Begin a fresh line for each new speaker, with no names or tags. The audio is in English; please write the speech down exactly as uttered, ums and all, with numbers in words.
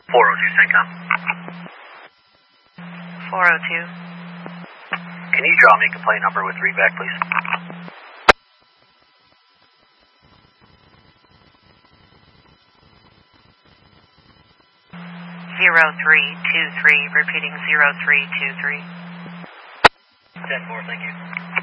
four oh two, CENTCOM.
four oh two.
Can you draw me a complaint number with readback, please?
Zero three two three, repeating zero three two three.
ten four, thank you.